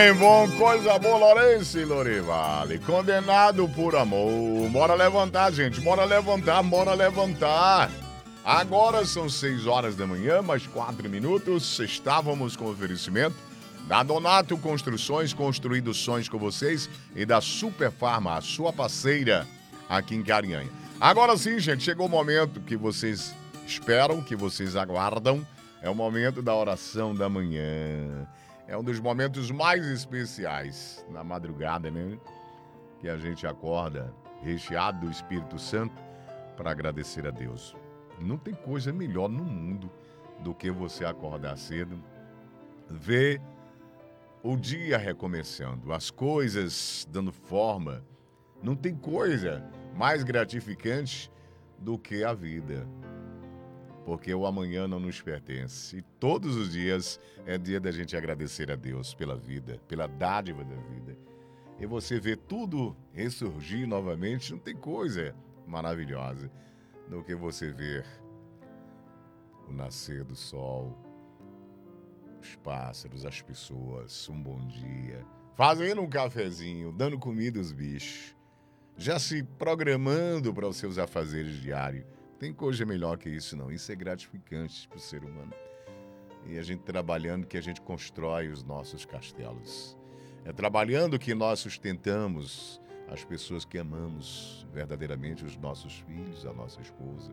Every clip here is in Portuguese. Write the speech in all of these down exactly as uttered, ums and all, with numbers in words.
Bem bom, coisa boa, Lourenço e Lorivale. Condenado por amor. Bora levantar, gente. Bora levantar, bora levantar. Agora são seis horas da manhã, mais quatro minutos. Estávamos com o oferecimento da Donato Construções, construindo sonhos com vocês, e da Super Farma, a sua parceira aqui em Carinhanha. Agora sim, gente, chegou o momento que vocês esperam, que vocês aguardam. É o momento da oração da manhã. É um dos momentos mais especiais na madrugada, né? Que a gente acorda recheado do Espírito Santo para agradecer a Deus. Não tem coisa melhor no mundo do que você acordar cedo, ver o dia recomeçando, as coisas dando forma. Não tem coisa mais gratificante do que a vida. Porque o amanhã não nos pertence. E todos os dias é dia da gente agradecer a Deus pela vida, pela dádiva da vida. E você vê tudo ressurgir novamente, não tem coisa maravilhosa do que você ver o nascer do sol, os pássaros, as pessoas, um bom dia, fazendo um cafezinho, dando comida aos bichos, já se programando para os seus afazeres diários. Tem coisa melhor que isso, não. Isso é gratificante para o ser humano. E a gente trabalhando que a gente constrói os nossos castelos. É trabalhando que nós sustentamos as pessoas que amamos verdadeiramente, os nossos filhos, a nossa esposa.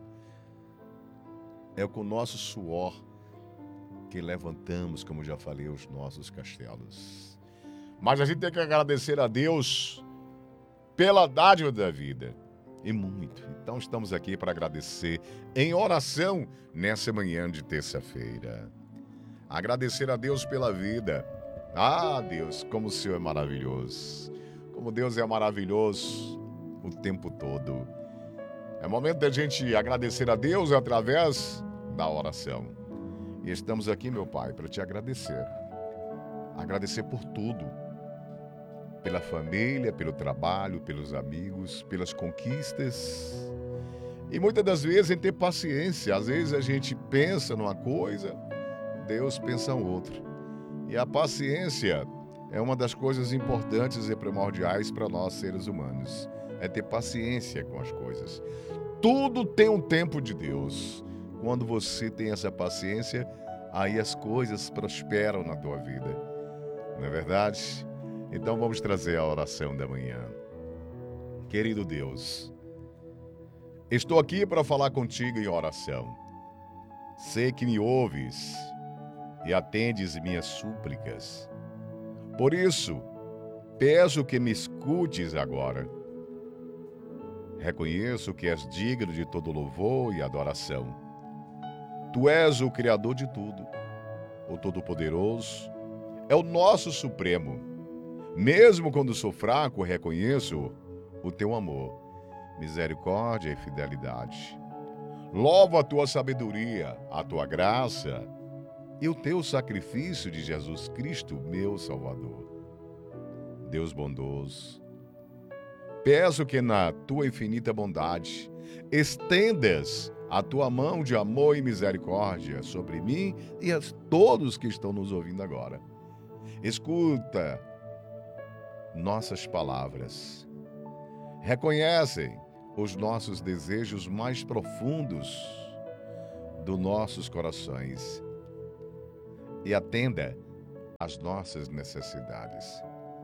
É com o nosso suor que levantamos, como já falei, os nossos castelos. Mas a gente tem que agradecer a Deus pela dádiva da vida. E muito. Então estamos aqui para agradecer em oração nessa manhã de terça-feira. Agradecer a Deus pela vida. Ah, Deus, como o Senhor é maravilhoso. Como Deus é maravilhoso o tempo todo. É momento da gente agradecer a Deus através da oração. E estamos aqui, meu Pai, para te agradecer. Agradecer por tudo. Pela família, pelo trabalho, pelos amigos, pelas conquistas. E muitas das vezes em ter paciência. Às vezes a gente pensa numa coisa, Deus pensa em outra. E a paciência é uma das coisas importantes e primordiais para nós seres humanos. É ter paciência com as coisas. Tudo tem um tempo de Deus. Quando você tem essa paciência, aí as coisas prosperam na tua vida. Não é verdade? Então vamos trazer a oração da manhã. Querido Deus, estou aqui para falar contigo em oração. Sei que me ouves e atendes minhas súplicas. Por isso, peço que me escutes agora. Reconheço que és digno de todo louvor e adoração. Tu és o Criador de tudo, o Todo-Poderoso, é o nosso Supremo. Mesmo quando sou fraco, reconheço o teu amor, misericórdia e fidelidade. Louvo a tua sabedoria, a tua graça e o teu sacrifício de Jesus Cristo, meu Salvador. Deus bondoso, peço que na tua infinita bondade estendas a tua mão de amor e misericórdia sobre mim e a todos que estão nos ouvindo agora. Escuta nossas palavras. Reconhecem os nossos desejos mais profundos dos nossos corações e atenda às nossas necessidades.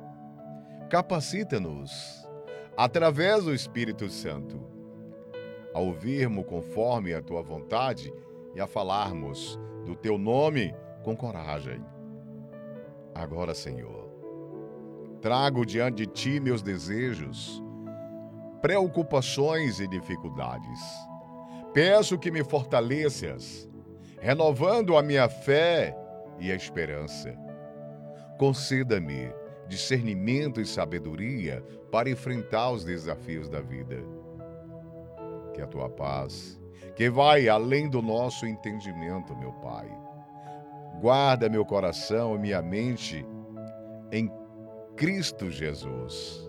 Capacita-nos, através do Espírito Santo, a ouvirmos conforme a tua vontade e a falarmos do teu nome com coragem. Agora, Senhor, trago diante de ti meus desejos, preocupações e dificuldades. Peço que me fortaleças, renovando a minha fé e a esperança. Conceda-me discernimento e sabedoria para enfrentar os desafios da vida. Que a tua paz, que vai além do nosso entendimento, meu Pai, guarda meu coração e minha mente em Cristo Jesus.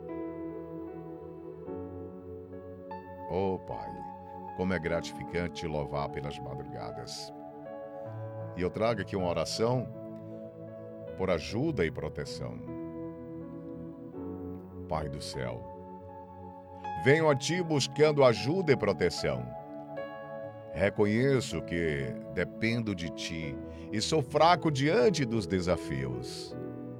Oh, Pai, como é gratificante te louvar pelas madrugadas. E eu trago aqui uma oração por ajuda e proteção. Pai do céu, venho a Ti buscando ajuda e proteção. Reconheço que dependo de Ti e sou fraco diante dos desafios.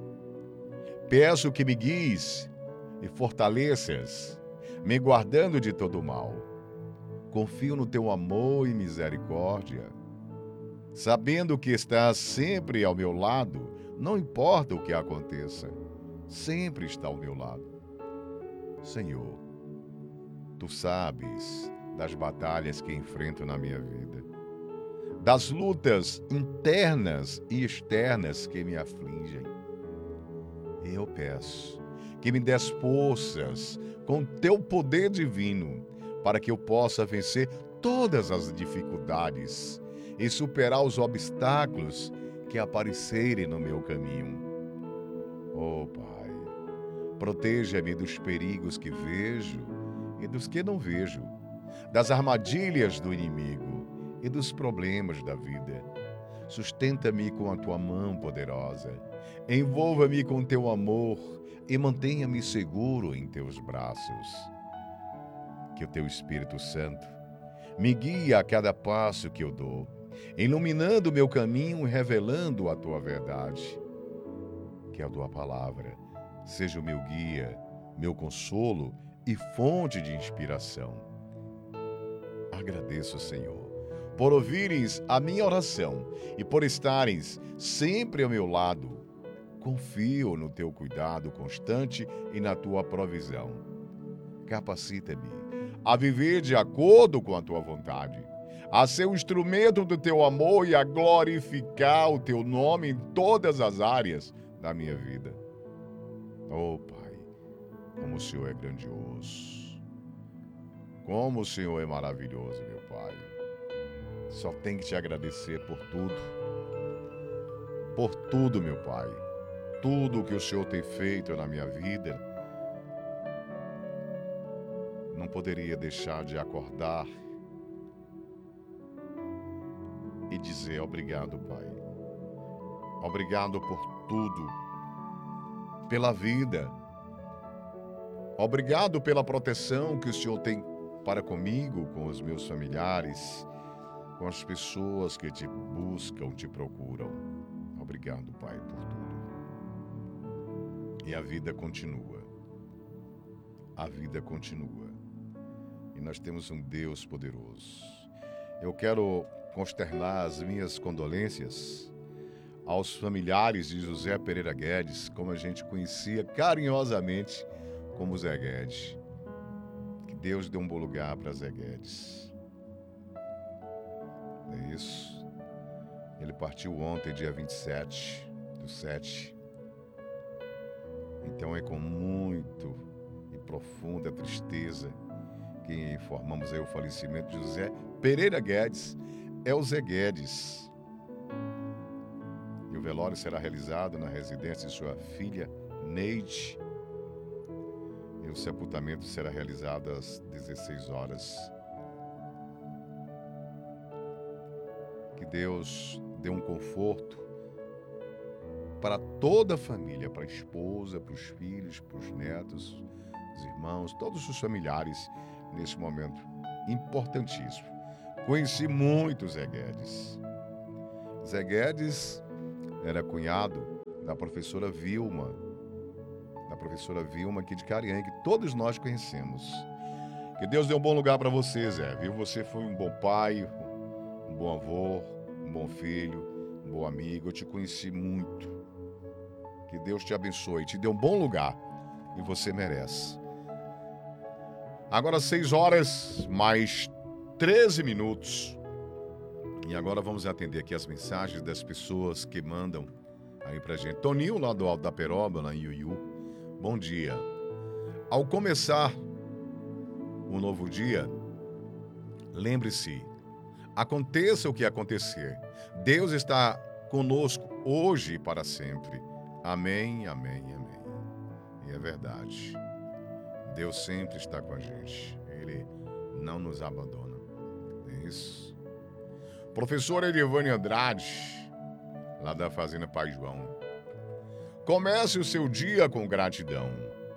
Peço que me guies e fortaleças, me guardando de todo mal. Confio no Teu amor e misericórdia, sabendo que estás sempre ao meu lado, não importa o que aconteça, sempre está ao meu lado. Senhor, Tu sabes das batalhas que enfrento na minha vida, das lutas internas e externas que me afligem. E eu peço que me des forças com Teu poder divino, para que eu possa vencer todas as dificuldades e superar os obstáculos que aparecerem no meu caminho. Oh, Pai, proteja-me dos perigos que vejo e dos que não vejo, das armadilhas do inimigo e dos problemas da vida. Sustenta-me com a Tua mão poderosa, envolva-me com Teu amor e mantenha-me seguro em Teus braços. Que o Teu Espírito Santo me guie a cada passo que eu dou, iluminando o meu caminho e revelando a Tua verdade. Que a Tua palavra seja o meu guia, meu consolo e fonte de inspiração. Agradeço, Senhor, por ouvirem a minha oração e por estarem sempre ao meu lado. Confio no Teu cuidado constante e na Tua provisão. Capacita-me a viver de acordo com a Tua vontade, a ser um instrumento do Teu amor e a glorificar o Teu nome em todas as áreas da minha vida. Oh, Pai, como o Senhor é grandioso, como o Senhor é maravilhoso, meu Pai. Só tenho que Te agradecer por tudo, por tudo, meu Pai, tudo o que o Senhor tem feito na minha vida. Não poderia deixar de acordar e dizer obrigado, Pai. Obrigado por tudo, pela vida. Obrigado pela proteção que o Senhor tem para comigo, com os meus familiares, com as pessoas que Te buscam, Te procuram. Obrigado, Pai, por tudo. E a vida continua. A vida continua. E nós temos um Deus poderoso. Eu quero consternar as minhas condolências aos familiares de José Pereira Guedes, como a gente conhecia carinhosamente como Zé Guedes. Que Deus dê um bom lugar para Zé Guedes. É isso. Ele partiu ontem, dia vinte e sete do sete. Então é com muito e profunda tristeza que informamos aí o falecimento de José Pereira Guedes, é o Zé Guedes. E o velório será realizado na residência de sua filha, Neide. E o sepultamento será realizado às dezesseis horas. Que Deus dê um conforto para toda a família, para a esposa, para os filhos, para os netos, os irmãos, todos os familiares, nesse momento importantíssimo. Conheci muito Zé Guedes. Zé Guedes era cunhado da professora Vilma, da professora Vilma aqui de Cariã, que todos nós conhecemos. Que Deus dê um bom lugar para você, Zé, viu? Você foi um bom pai, um bom avô, um bom filho, um bom amigo. Eu te conheci muito. Que Deus te abençoe, te dê um bom lugar e você merece. Agora seis horas, mais treze minutos. E agora vamos atender aqui as mensagens das pessoas que mandam aí pra gente. Toninho, lá do Alto da Peroba, lá em Iuiú. Bom dia. Ao começar um novo dia, lembre-se, aconteça o que acontecer, Deus está conosco hoje e para sempre. Amém, amém, amém. E é verdade. Deus sempre está com a gente. Ele não nos abandona. É isso. Professora Edivane Andrade, lá da Fazenda Pai João. Comece o seu dia com gratidão.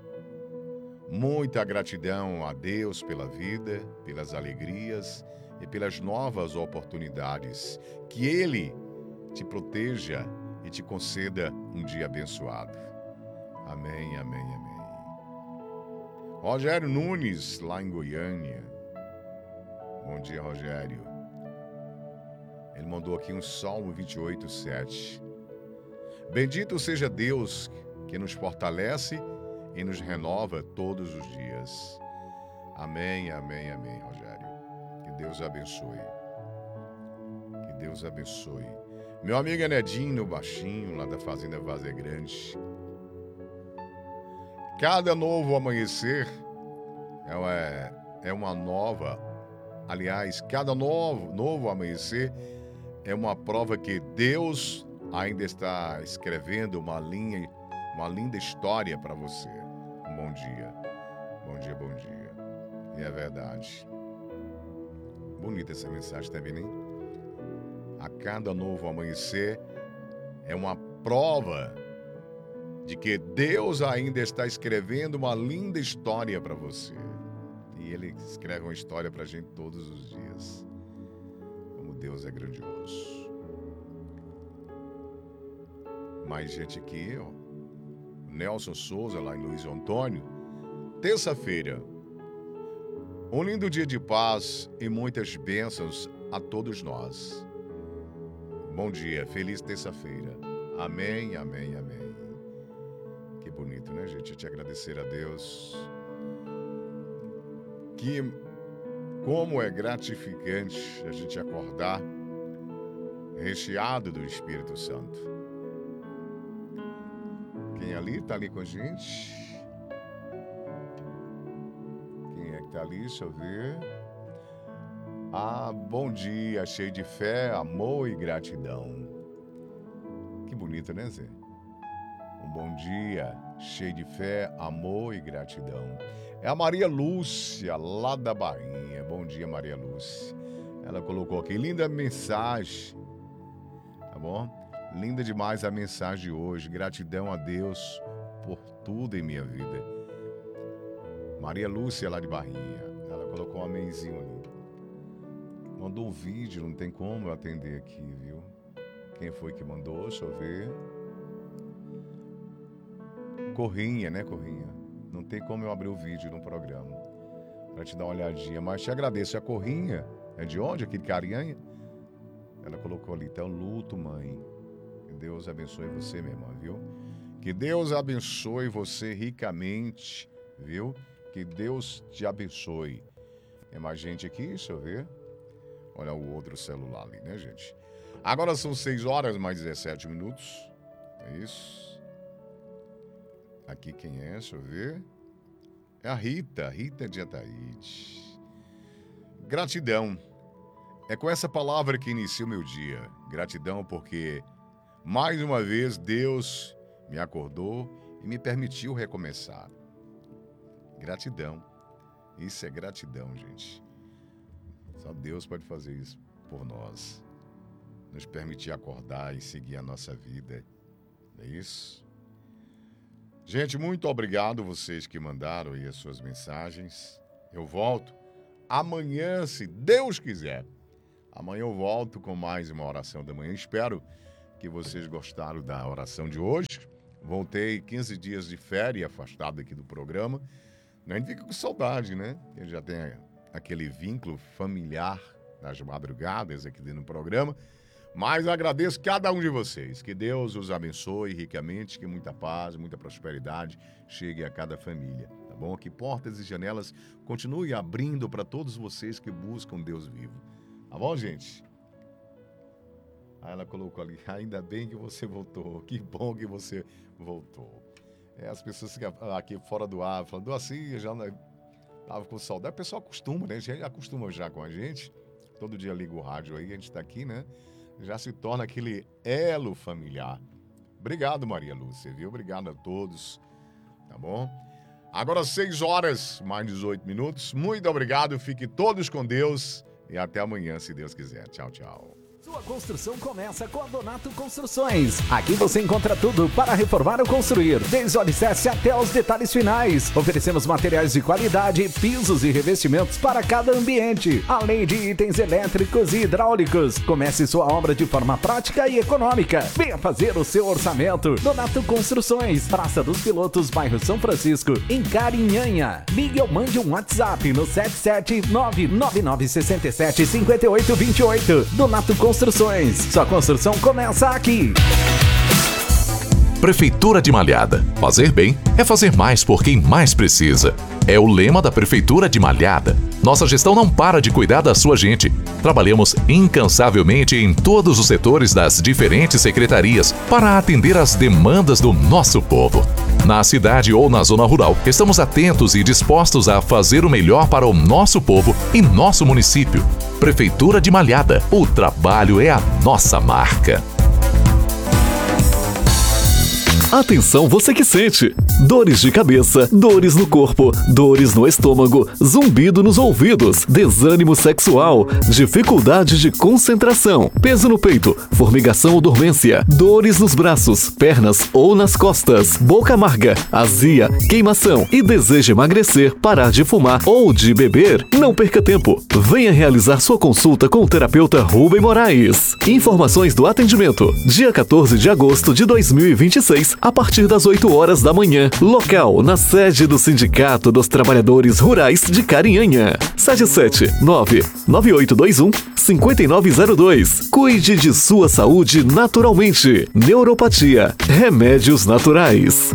Muita gratidão a Deus pela vida, pelas alegrias e pelas novas oportunidades. Que Ele te proteja e te conceda um dia abençoado. Amém, amém, amém. Rogério Nunes, lá em Goiânia. Bom dia, Rogério. Ele mandou aqui um Salmo vinte e oito, sete. Bendito seja Deus que nos fortalece e nos renova todos os dias. Amém, amém, amém, Rogério. Que Deus abençoe. Que Deus abençoe. Meu amigo Enedinho, baixinho, lá da Fazenda Vazia Grande. Cada novo amanhecer é, é uma nova, aliás, cada novo, novo amanhecer é uma prova que Deus ainda está escrevendo uma linha, uma linda história para você. Um bom dia. Bom dia, bom dia. E é verdade. Bonita essa mensagem também, hein? A cada novo amanhecer é uma prova de que Deus ainda está escrevendo uma linda história para você. E Ele escreve uma história para a gente todos os dias. Como Deus é grandioso. Mais gente aqui, ó. Nelson Souza, lá em Luiz Antônio. Terça-feira. Um lindo dia de paz e muitas bênçãos a todos nós. Bom dia, feliz terça-feira. Amém, amém, amém. Que bonito, né, gente? Eu te agradecer a Deus. Que como é gratificante a gente acordar recheado do Espírito Santo. Quem ali tá ali com a gente? Quem é que tá ali? Deixa eu ver. Ah, bom dia, cheio de fé, amor e gratidão. Que bonito, né, Zé? Um bom dia, cheio de fé, amor e gratidão. É a Maria Lúcia, lá da Bahia. Bom dia, Maria Lúcia. Ela colocou aqui, linda mensagem. Tá bom? Linda demais a mensagem de hoje. Gratidão a Deus por tudo em minha vida. Maria Lúcia, lá de Bahia. Ela colocou um amenzinho ali. Mandou um vídeo, não tem como eu atender aqui, viu? Quem foi que mandou? Deixa eu ver. Corrinha, né, Corrinha? Não tem como eu abrir o vídeo no programa pra te dar uma olhadinha, mas te agradeço. A Corrinha é de onde? Aqui de Carinhanha? Ela colocou ali, tá um luto, mãe. Que Deus abençoe você, minha irmã, viu? Que Deus abençoe você ricamente, viu? Que Deus te abençoe. Tem mais gente aqui? Deixa eu ver. Olha o outro celular ali, né, gente? Agora são seis horas mais dezessete minutos. É isso. Aqui quem é? Deixa eu ver. É a Rita, Rita de Ataíde. Gratidão. É com essa palavra que inicio o meu dia. Gratidão porque, mais uma vez, Deus me acordou e me permitiu recomeçar. Gratidão. Isso é gratidão, gente. Só Deus pode fazer isso por nós. Nos permitir acordar e seguir a nossa vida. Não é isso? Gente, muito obrigado vocês que mandaram aí as suas mensagens. Eu volto amanhã, se Deus quiser. Amanhã eu volto com mais uma oração da manhã. Espero que vocês gostaram da oração de hoje. Voltei quinze dias de férias, afastado aqui do programa. A gente fica com saudade, né? A gente já tem aquele vínculo familiar nas madrugadas aqui dentro do programa. Mas agradeço cada um de vocês. Que Deus os abençoe ricamente, que muita paz, muita prosperidade chegue a cada família, tá bom? Que portas e janelas continuem abrindo para todos vocês que buscam Deus vivo. Tá bom, gente? Aí ela colocou ali, ainda bem que você voltou. Que bom que você voltou. É, as pessoas aqui fora do ar falando assim, já estava com saudade. O pessoal acostuma, né? A gente acostuma já com a gente. Todo dia liga o rádio aí, a gente está aqui, né? Já se torna aquele elo familiar. Obrigado, Maria Lúcia, viu? Obrigado a todos, tá bom? Agora seis horas, mais dezoito minutos. Muito obrigado, fiquem todos com Deus e até amanhã, se Deus quiser. Tchau, tchau. Sua construção começa com a Donato Construções. Aqui você encontra tudo para reformar ou construir, desde o alicerce até os detalhes finais. Oferecemos materiais de qualidade, pisos e revestimentos para cada ambiente, além de itens elétricos e hidráulicos. Comece sua obra de forma prática e econômica. Venha fazer o seu orçamento. Donato Construções, Praça dos Pilotos, bairro São Francisco, em Carinhanha. Ligue ou mande um WhatsApp no sete sete nove nove nove seis sete cinco oito dois oito. Donato Construções. Sua construção começa aqui. Prefeitura de Malhada. Fazer bem é fazer mais por quem mais precisa. É o lema da Prefeitura de Malhada. Nossa gestão não para de cuidar da sua gente. Trabalhamos incansavelmente em todos os setores das diferentes secretarias para atender às demandas do nosso povo. Na cidade ou na zona rural, estamos atentos e dispostos a fazer o melhor para o nosso povo e nosso município. Prefeitura de Malhada. O trabalho é a nossa marca. Atenção, você que sente dores de cabeça, dores no corpo, dores no estômago, zumbido nos ouvidos, desânimo sexual, dificuldade de concentração, peso no peito, formigação ou dormência, dores nos braços, pernas ou nas costas, boca amarga, azia, queimação e deseja emagrecer, parar de fumar ou de beber. Não perca tempo. Venha realizar sua consulta com o terapeuta Rubem Moraes. Informações do atendimento. Dia quatorze de agosto de dois mil e vinte e seis, a partir das oito horas da manhã. Local na sede do Sindicato dos Trabalhadores Rurais de Carinhanha. sete sete nove nove oito dois um cinco nove zero dois. Cuide de sua saúde naturalmente. Neuropatia. Remédios naturais.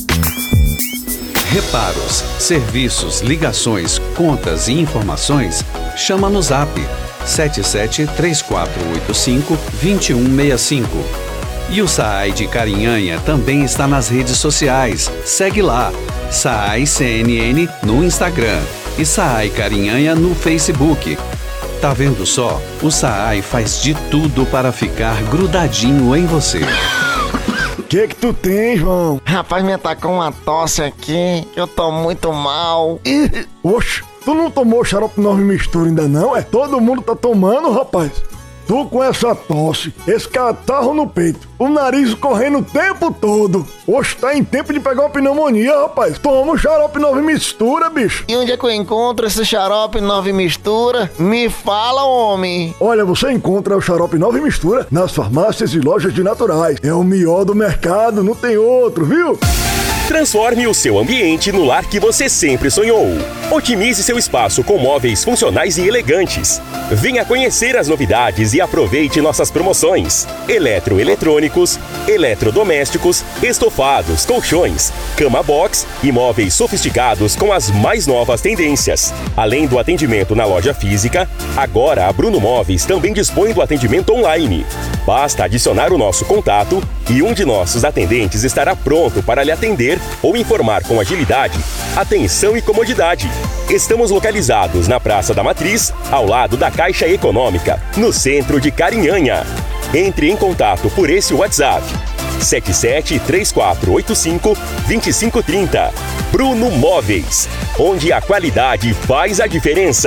Reparos, serviços, ligações, contas e informações, chama no Zap sete sete três quatro oito cinco dois um seis cinco. E o SAAI de Carinhanha também está nas redes sociais. Segue lá, SAAI C N N no Instagram e SAAI Carinhanha no Facebook. Tá vendo só? O SAAI faz de tudo para ficar grudadinho em você. O que que tu tem, João? Rapaz, me atacou uma tosse aqui, eu tô muito mal. Ih, oxe, tu não tomou xarope nove mistura ainda não? É, todo mundo tá tomando, rapaz. Tu com essa tosse, esse catarro no peito, o nariz correndo o tempo todo. Oxe, tá em tempo de pegar uma pneumonia, rapaz. Toma o xarope nove mistura, bicho. E onde é que eu encontro esse xarope nove mistura? Me fala, homem. Olha, você encontra o xarope nove mistura nas farmácias e lojas de naturais. É o melhor do mercado, não tem outro, viu? Transforme o seu ambiente no lar que você sempre sonhou. Otimize seu espaço com móveis funcionais e elegantes. Venha conhecer as novidades e aproveite nossas promoções. Eletroeletrônicos, eletrodomésticos, estofados, colchões, cama box e móveis sofisticados com as mais novas tendências. Além do atendimento na loja física, agora a Bruno Móveis também dispõe do atendimento online. Basta adicionar o nosso contato e um de nossos atendentes estará pronto para lhe atender ou informar com agilidade, atenção e comodidade. Estamos localizados na Praça da Matriz, ao lado da Caixa Econômica, no centro de Carinhanha. Entre em contato por esse WhatsApp, sete sete três quatro oito cinco dois cinco três zero. Bruno Móveis, onde a qualidade faz a diferença.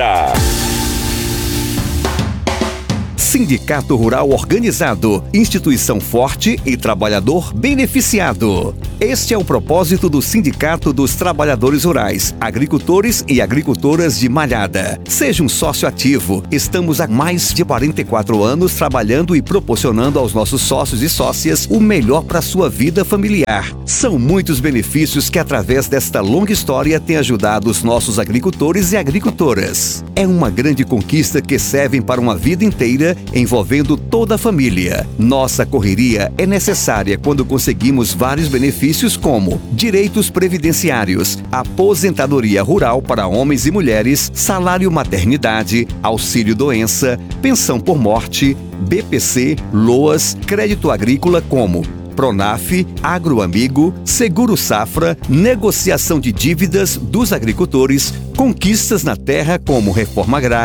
Sindicato Rural Organizado, instituição forte e trabalhador beneficiado. Este é o propósito do Sindicato dos Trabalhadores Rurais, Agricultores e Agricultoras de Malhada. Seja um sócio ativo. Estamos há mais de quarenta e quatro anos trabalhando e proporcionando aos nossos sócios e sócias o melhor para a sua vida familiar. São muitos benefícios que, através desta longa história, têm ajudado os nossos agricultores e agricultoras. É uma grande conquista que serve para uma vida inteira, envolvendo toda a família. Nossa correria é necessária quando conseguimos vários benefícios como direitos previdenciários, aposentadoria rural para homens e mulheres, salário maternidade, auxílio doença, pensão por morte, B P C, LOAS, crédito agrícola como Pronaf, Agroamigo, Seguro Safra, negociação de dívidas dos agricultores, conquistas na terra como reforma agrária,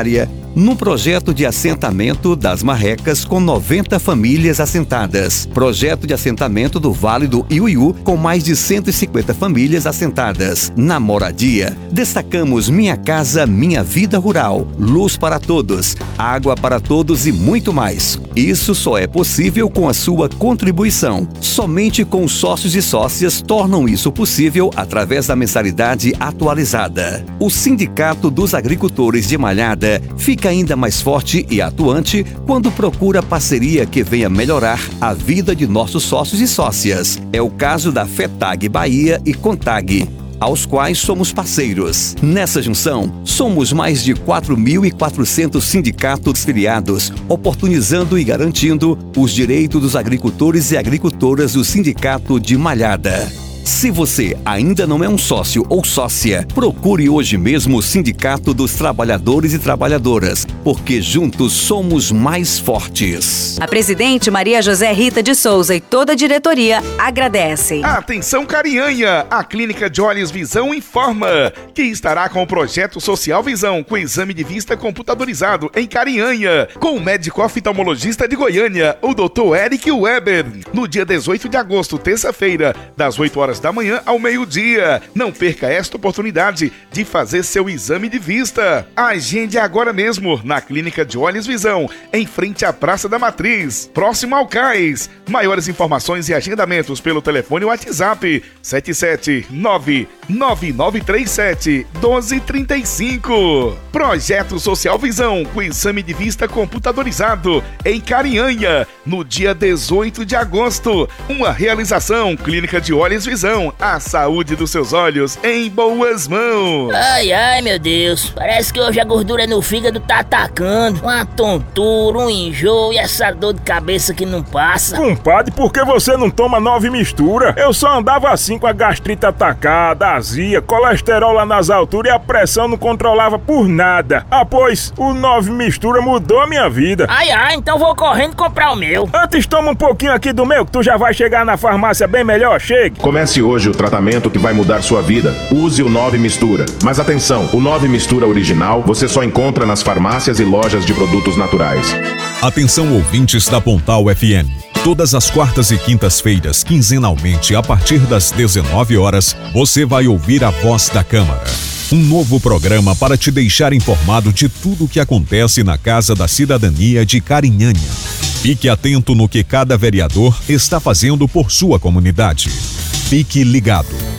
num projeto de assentamento das Marrecas com noventa famílias assentadas. Projeto de assentamento do Vale do Iuiú com mais de cento e cinquenta famílias assentadas. Na moradia, destacamos Minha Casa Minha Vida Rural, luz para todos, água para todos e muito mais. Isso só é possível com a sua contribuição. Somente com os sócios e sócias tornam isso possível através da mensalidade atualizada. O Sindicato dos Agricultores de Malhada fica ainda mais forte e atuante quando procura parceria que venha melhorar a vida de nossos sócios e sócias. É o caso da FETAG Bahia e CONTAG, aos quais somos parceiros. Nessa junção, somos mais de quatro mil e quatrocentos sindicatos filiados, oportunizando e garantindo os direitos dos agricultores e agricultoras do Sindicato de Malhada. Se você ainda não é um sócio ou sócia, procure hoje mesmo o Sindicato dos Trabalhadores e Trabalhadoras, porque juntos somos mais fortes. A presidente Maria José Rita de Souza e toda a diretoria agradecem. Atenção Carinhanha, a Clínica de Olhos Visão informa que estará com o projeto Social Visão com exame de vista computadorizado em Carinhanha, com o médico oftalmologista de Goiânia, o doutor Eric Weber, no dia dezoito de agosto, terça-feira, das oito horas da manhã ao meio-dia. Não perca esta oportunidade de fazer seu exame de vista. Agende agora mesmo na Clínica de Olhos Visão, em frente à Praça da Matriz, próximo ao Cais. Maiores informações e agendamentos pelo telefone WhatsApp sete sete nove nove nove três sete um dois três cinco. Projeto Social Visão com exame de vista computadorizado em Carinhanha, no dia dezoito de agosto. Uma realização Clínica de Olhos Visão. A saúde dos seus olhos em boas mãos. Ai, ai, meu Deus. Parece que hoje a gordura no fígado tá atacando. Uma tontura, um enjoo e essa dor de cabeça que não passa. Compadre, por que você não toma nove mistura? Eu só andava assim com a gastrite atacada, azia, colesterol lá nas alturas e a pressão não controlava por nada. Ah, pois, o nove mistura mudou a minha vida. Ai, ai, então vou correndo comprar o meu. Antes toma um pouquinho aqui do meu, que tu já vai chegar na farmácia bem melhor. Chegue. Comece hoje o tratamento que vai mudar sua vida. Use o nove Mistura. Mas atenção, o nove Mistura original você só encontra nas farmácias e lojas de produtos naturais. Atenção ouvintes da Pontal F M. Todas as quartas e quintas-feiras, quinzenalmente, a partir das dezenove horas, você vai ouvir a Voz da Câmara. Um novo programa para te deixar informado de tudo o que acontece na Casa da Cidadania de Carinhanha. Fique atento no que cada vereador está fazendo por sua comunidade. Fique ligado.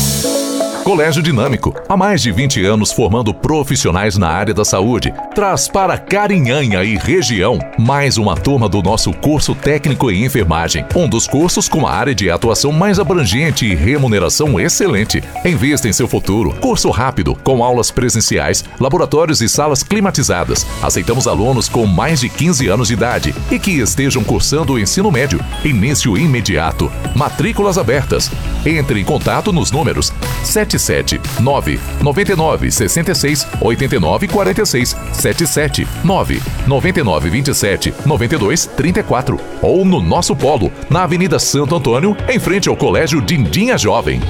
Colégio Dinâmico, há mais de vinte anos formando profissionais na área da saúde, traz para Carinhanha e região mais uma turma do nosso curso técnico em enfermagem. Um dos cursos com a área de atuação mais abrangente e remuneração excelente. Invista em seu futuro. Curso rápido, com aulas presenciais, laboratórios e salas climatizadas. Aceitamos alunos com mais de quinze anos de idade e que estejam cursando o ensino médio. Início imediato. Matrículas abertas. Entre em contato nos números sete sete nove nove nove seis seis oito nove quatro seis, sete sete nove nove nove dois sete nove dois três quatro ou no nosso polo, na Avenida Santo Antônio, em frente ao Colégio Dindinha Jovem.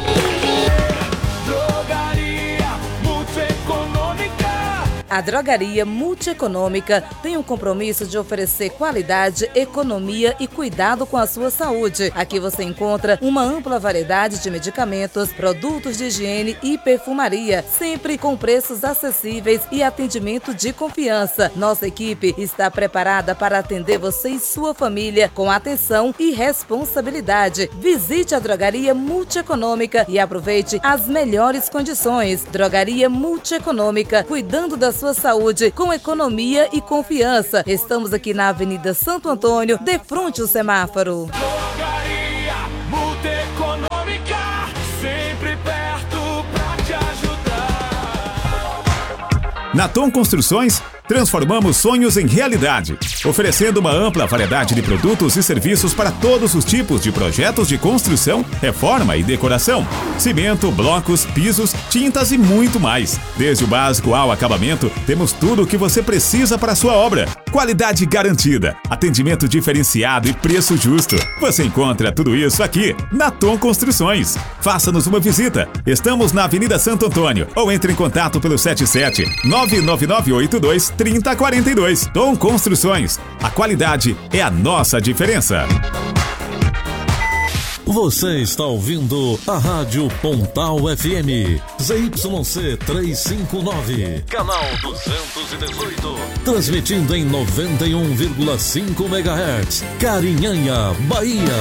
A Drogaria Multieconômica tem um compromisso de oferecer qualidade, economia e cuidado com a sua saúde. Aqui você encontra uma ampla variedade de medicamentos, produtos de higiene e perfumaria, sempre com preços acessíveis e atendimento de confiança. Nossa equipe está preparada para atender você e sua família com atenção e responsabilidade. Visite a Drogaria Multieconômica e aproveite as melhores condições. Drogaria Multieconômica, cuidando da sua saúde com economia e confiança. Estamos aqui na Avenida Santo Antônio, de frente ao semáforo. Drogaria Multieconômica, sempre perto pra te ajudar. Na Tom Construções, transformamos sonhos em realidade, oferecendo uma ampla variedade de produtos e serviços para todos os tipos de projetos de construção, reforma e decoração. Cimento, blocos, pisos, tintas e muito mais. Desde o básico ao acabamento, temos tudo o que você precisa para a sua obra. Qualidade garantida, atendimento diferenciado e preço justo. Você encontra tudo isso aqui na Tom Construções. Faça-nos uma visita. Estamos na Avenida Santo Antônio ou entre em contato pelo sete sete nove nove nove oito dois trinta quarenta e dois. Tom Construções. A qualidade é a nossa diferença. Você está ouvindo a Rádio Pontal F M, Z Y C trezentos e cinquenta e nove, canal duzentos e dezoito, transmitindo em noventa e um vírgula cinco megahertz, Carinhanha, Bahia.